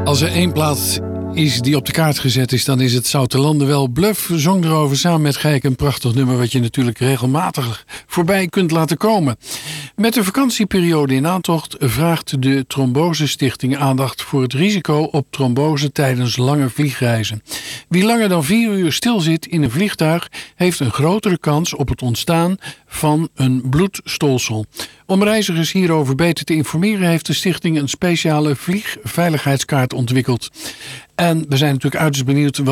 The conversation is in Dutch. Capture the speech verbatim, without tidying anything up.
Als er één plaats is die op de kaart gezet is, dan is het Zoutelande wel. Bluff zong erover samen met Gijk, een prachtig nummer wat je natuurlijk regelmatig voorbij kunt laten komen. Met de vakantieperiode in aantocht vraagt de Trombose Stichting aandacht voor het risico op trombose tijdens lange vliegreizen. Wie langer dan vier uur stil zit in een vliegtuig heeft een grotere kans op het ontstaan van een bloedstolsel. Om reizigers hierover beter te informeren heeft de stichting een speciale vliegveiligheidskaart ontwikkeld. En we zijn natuurlijk uiterst benieuwd wat